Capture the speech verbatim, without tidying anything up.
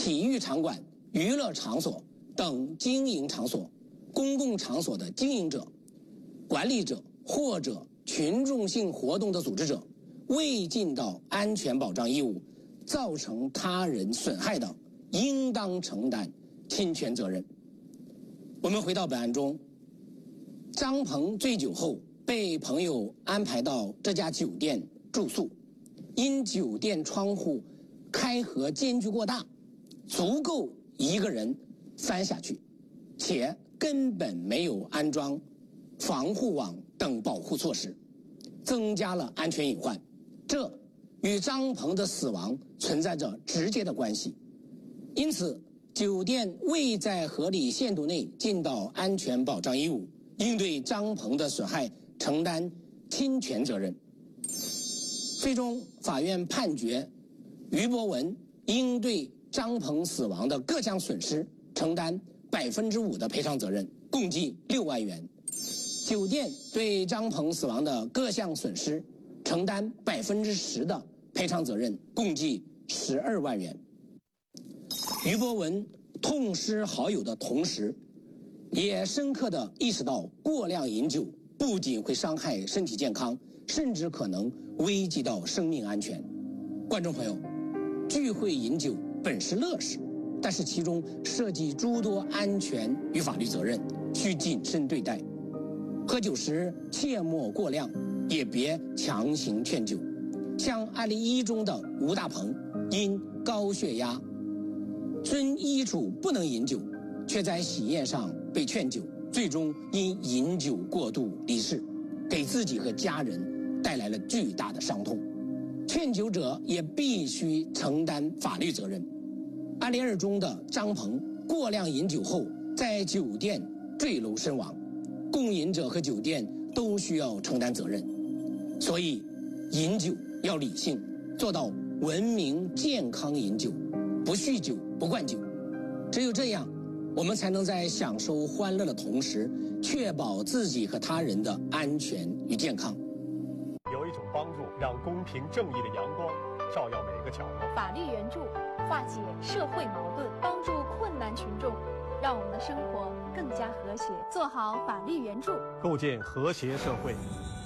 体育场馆、娱乐场所等经营场所、公共场所的经营者、管理者或者群众性活动的组织者未尽到安全保障义务，造成他人损害的，应当承担侵权责任。我们回到本案中，张鹏醉酒后被朋友安排到这家酒店住宿，因酒店窗户开合间距过大，足够一个人翻下去，且根本没有安装防护网等保护措施，增加了安全隐患，这与张鹏的死亡存在着直接的关系。因此，酒店未在合理限度内尽到安全保障义务，应对张鹏的损害承担侵权责任。最终，法院判决于博文应对张鹏死亡的各项损失承担百分之五的赔偿责任，共计六万元；酒店对张鹏死亡的各项损失承担百分之十的赔偿责任，共计十二万元。于博文痛失好友的同时，也深刻地意识到过量饮酒不仅会伤害身体健康，甚至可能危及到生命安全。观众朋友，聚会饮酒本是乐事，但是其中涉及诸多安全与法律责任，需谨慎对待。喝酒时切莫过量，也别强行劝酒。像案例一中的吴大鹏，因高血压，遵医嘱不能饮酒，却在喜宴上被劝酒，最终因饮酒过度离世，给自己和家人带来了巨大的伤痛。劝酒者也必须承担法律责任。案例二中的张鹏过量饮酒后在酒店坠楼身亡，共饮者和酒店都需要承担责任。所以饮酒要理性，做到文明健康饮酒，不酗酒不灌酒。只有这样，我们才能在享受欢乐的同时，确保自己和他人的安全与健康。 有一种帮助，让公平正义的阳光照耀每个角落。 法律援助，化解社会矛盾，帮助困难群众，让我们的生活更加和谐。做好法律援助， 构建和谐社会。